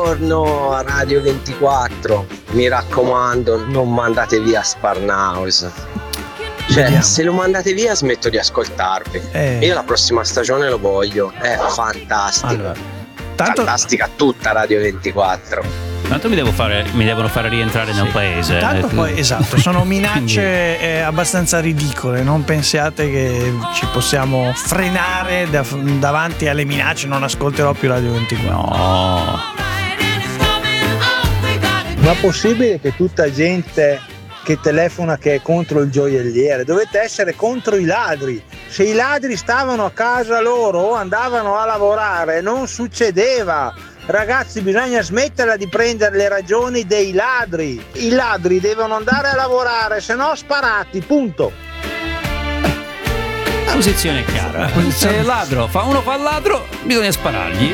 buongiorno a Radio 24, mi raccomando non mandate via Sparnaus, cioè se lo mandate via smetto di ascoltarvi. Io la prossima stagione lo voglio, è fantastico. Allora, fantastica tutta Radio 24. Tanto mi devono fare rientrare nel paese. Tanto poi, esatto, sono minacce abbastanza ridicole, non pensiate che ci possiamo frenare davanti alle minacce, non ascolterò più Radio 24. No. Ma possibile che tutta gente che telefona che è contro il gioielliere, dovete essere contro i ladri? Se i ladri stavano a casa loro o andavano a lavorare non succedeva. Ragazzi, bisogna smetterla di prendere le ragioni dei ladri. I ladri devono andare a lavorare, se no sparati, punto. La posizione è chiara. Se il ladro uno fa il ladro, bisogna sparargli.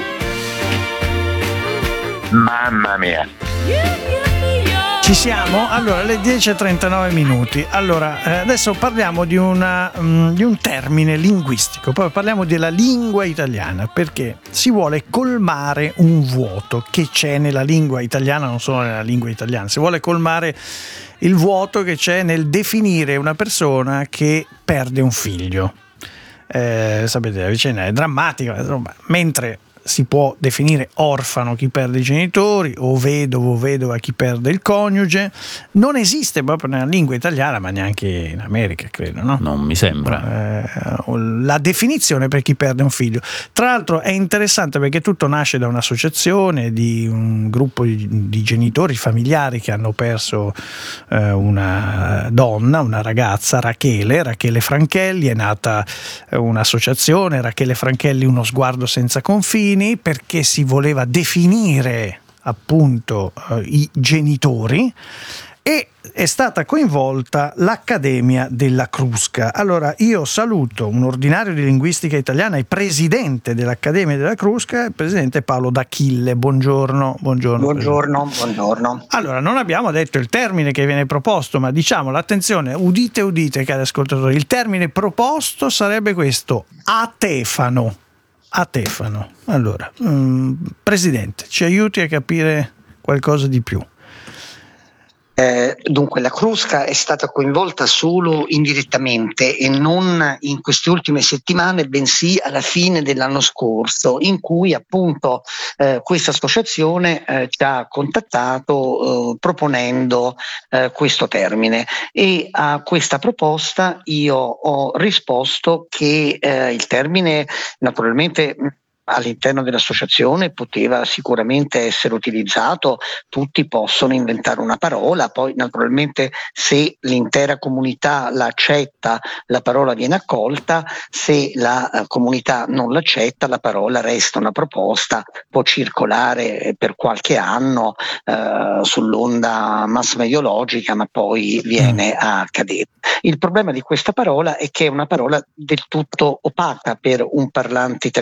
Mamma mia. Ci siamo? Allora, alle 10:39 minuti. Allora, adesso parliamo di un termine linguistico, poi parliamo della lingua italiana, perché si vuole colmare un vuoto che c'è nella lingua italiana, non solo nella lingua italiana, si vuole colmare il vuoto che c'è nel definire una persona che perde un figlio. Sapete, la vicenda è drammatica, insomma, mentre si può definire orfano chi perde i genitori o vedovo o vedova chi perde il coniuge, non esiste proprio nella lingua italiana, ma neanche in America, credo, no? Non mi sembra. La definizione per chi perde un figlio. Tra l'altro è interessante perché tutto nasce da un'associazione di un gruppo di genitori familiari che hanno perso una donna, una ragazza, Rachele Franchelli. È nata un'associazione, Rachele Franchelli Uno Sguardo Senza Confini, perché si voleva definire appunto i genitori, e è stata coinvolta l'Accademia della Crusca. Allora io saluto un ordinario di linguistica italiana e presidente dell'Accademia della Crusca, il presidente Paolo D'Achille. Buongiorno. Buongiorno. Allora, non abbiamo detto il termine che viene proposto, ma diciamo, attenzione, udite cari ascoltatori, il termine proposto sarebbe questo: atefano. Allora, Presidente, ci aiuti a capire qualcosa di più. Dunque, la Crusca è stata coinvolta solo indirettamente e non in queste ultime settimane, bensì alla fine dell'anno scorso, in cui appunto questa associazione ci ha contattato proponendo questo termine, e a questa proposta io ho risposto che il termine naturalmente all'interno dell'associazione poteva sicuramente essere utilizzato, tutti possono inventare una parola, poi naturalmente se l'intera comunità la accetta la parola viene accolta, se la comunità non l'accetta la parola resta una proposta, può circolare per qualche anno sull'onda mass-mediologica, ma poi viene a cadere. Il problema di questa parola è che è una parola del tutto opaca per un parlante italiano